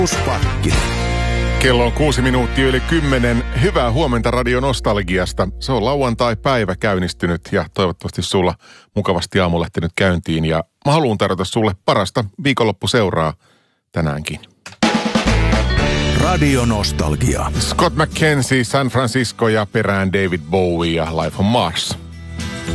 Pakki. Kello on 6 minuuttia yli 10. Hyvää huomenta Radio Nostalgiasta. Se on lauantai-päivä käynnistynyt ja toivottavasti sulla mukavasti aamu lähtenyt käyntiin. Ja mä haluan tarjota sulle parasta viikonloppuseuraa tänäänkin. Radio Nostalgia. Scott McKenzie, San Francisco ja perään David Bowie ja Life on Mars.